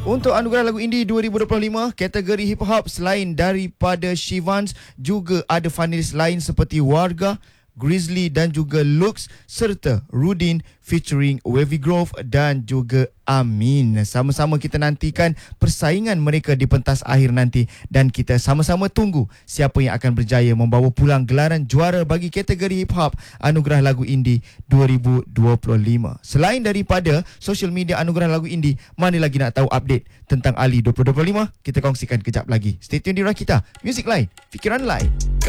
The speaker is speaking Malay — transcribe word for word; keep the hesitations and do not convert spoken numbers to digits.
Untuk anugerah lagu indie dua ribu dua puluh lima, kategori hip hop selain daripada Shivans, juga ada finalis lain seperti Warga, Grizzly dan juga Lux serta Rudin featuring Wavy Grove dan juga Amin. Sama-sama kita nantikan persaingan mereka di pentas akhir nanti dan kita sama-sama tunggu siapa yang akan berjaya membawa pulang gelaran juara bagi kategori hip hop Anugerah Lagu Indie dua ribu dua puluh lima. Selain daripada social media Anugerah Lagu Indie, mana lagi nak tahu update tentang Ali dua ribu dua puluh lima? Kita kongsikan kejap lagi. Stay tune di Rakita. Music lain, fikiran lain.